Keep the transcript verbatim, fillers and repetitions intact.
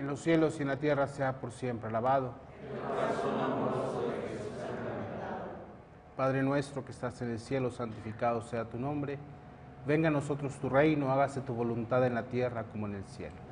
en los cielos y en la tierra sea por siempre alabado. Padre nuestro que estás en el cielo, santificado sea tu nombre. Venga a nosotros tu reino, hágase tu voluntad en la tierra como en el cielo.